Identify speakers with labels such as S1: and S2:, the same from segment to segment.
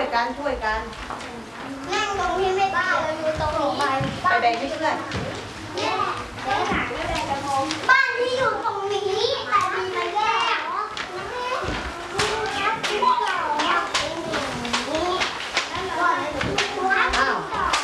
S1: กัน
S2: นั่งตรงที่ไม่บ้าเราอยู่ตรงนี้
S1: ไปแบ่งให้เพื่อน
S2: บ้านที่อยู่ตรงนี้แต่มีมาแยก
S1: อ้าว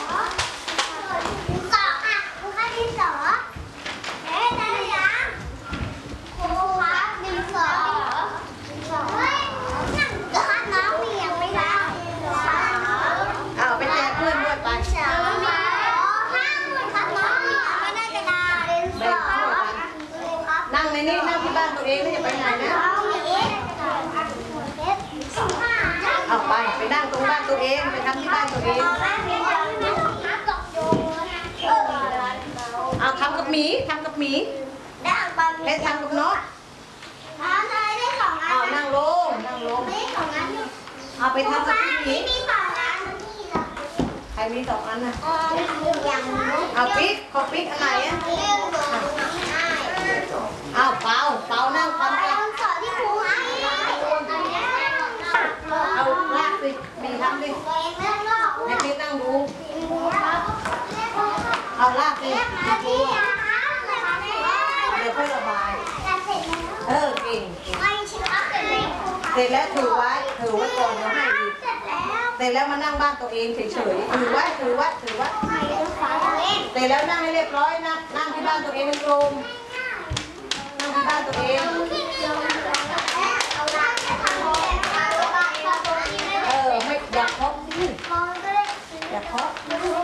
S1: ไปแจกเพื่อนด้วยไปนั่งในนี้นั่งที่บ้านตัวเองไม่จะไปไหนนะเอาไปนั่งตรงบ้านตัวเองไปทำที่บ้านตัวเองเอาทำกับหมีเล่นทำกับน้องเอานั่งลงเอาไปทำกับพี่หมีใครมี2 อันน่ะเอาปิ๊กขอปิ๊กอันไหนอ่ะเอาเปานั่งทำกันเอาลากสิมีทำดิให้ปิ๊กนั่งดูเอาลากสิดูเดี๋ยวค่อยระบายเก่งเสร็จแล้วถือไว้ก่อนเดี๋ยวให้อีกเสร็จแล้วมานั่งบ้านตัวเองเฉยๆถือไว้เสร็จแล้วนั่งให้เรียบร้อยนะนั่งที่บ้านตัวเองเป็นกลมนั่งที่บ้านตัวเองไม่อยากเคาะสิอยากเคาะ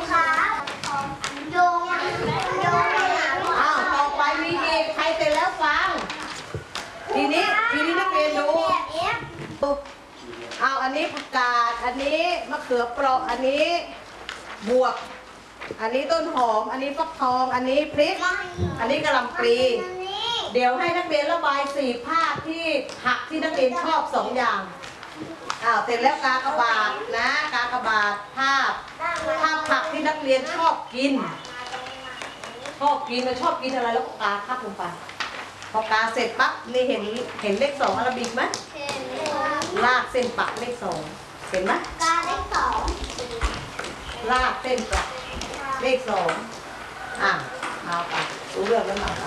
S1: อ้าวต่อไปมีอีกใครเสร็จแล้วฟังทีนี้นักเรียนดูเอาอันนี้ผักกาดอันนี้มะเขือเปราะอันนี้บวบอันนี้ต้นหอมอันนี้ฟักทองอันนี้พริกอันนี้กะหล่ำปลีเดี๋ยวให้นักเรียนระบาย4 ภาพที่ผักที่นักเรียนชอบ2 อย่างเสร็จแล้วกากบาทนะกากบาทภาพผักที่นักเรียนชอบกินเราชอบกินอะไรแล้วก็กาคับลงไปพอกาเสร็จปั๊บนี่เห็นเลข2อาราบิกไหมลากเส้นปักเลข2เห็นไหม
S2: กาเลข2
S1: ลากเส้นปักเลข2เอาไปรู้เรื่องแล้วมาไป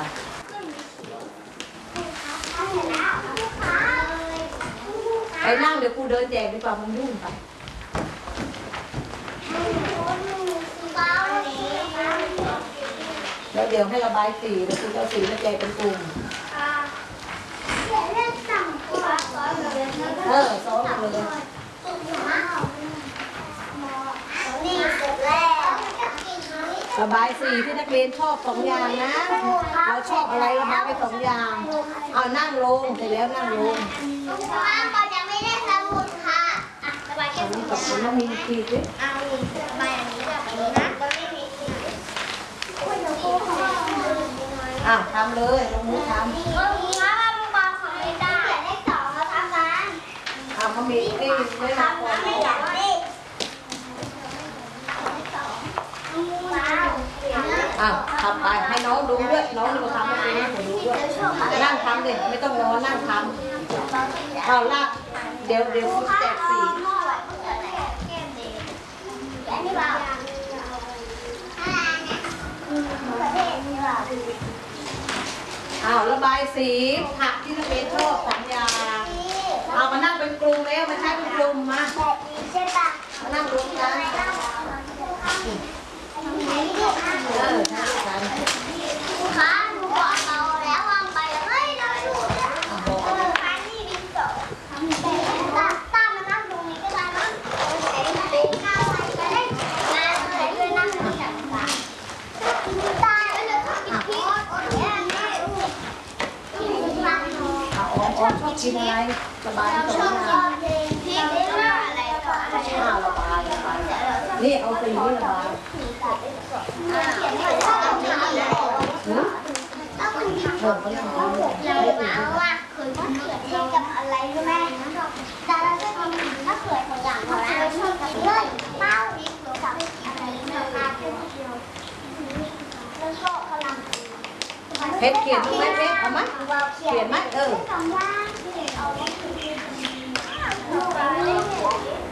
S1: ไปนั่งเดี๋ยวครูเดินแจกดีกว่ามันยุ่งไปแล้วเดี๋ยวให้ระบายสีแล้วครูเอาสีมาแจกเป็นกลุ่มซ้อมเลยระบายสีที่นักเรียนชอบ2 อย่างนะเราชอบอะไรระบายไป2 อย่างเอานั่งลงเสร็จแล้วนั่งลง
S2: ก่อนยังไม่ได้สมุดค่ะระบายแค่สมุด
S1: ต้องมีทีสิ
S2: เอาระบายอันนี้แบบนี้นะ
S1: ทำเลยลงมือทำเขามีนี่ไม่ทำก่อนทำไปให้น้องดูด้วยน้องนี่ก็ทำให้เองผมดูด้วยนั่งทำเลยไม่ต้องนอนนั่งทำเอาลากเดี๋ยวคุณแจกสีระบายสีผักที่นักเรียนชอบ2 อย่างเอามานั่งเป็นกลุ่มแล้วมาใช้เป็นกลุ่มมานั่งรวมกันใช่กัน
S2: ค่ะหนูบอกเราแล้ววางไปแล้วไม่เราดูแล้วนี่ดินสอตามานั่งตรงนี้ก็ได้มั้งไปข้าวไปได้มาเลยนั่งตรงนี้ตาแล้วก็กินพริก
S1: ชอบกินอะไรระบาย2 อย่างระบายนี่เอาสีนี่ระบาย
S2: เราว่าเคยกินมะเขือเทศกับอะไรรู้ไหมแต่เราจะกินมะเขือ2 อย่างของเราชอบกินเลยเป้าดิบกับอะไรนะคะแล้วก็กำลัง
S1: เพชรเขียนไหมเพชรเอาไหมเขียนไหม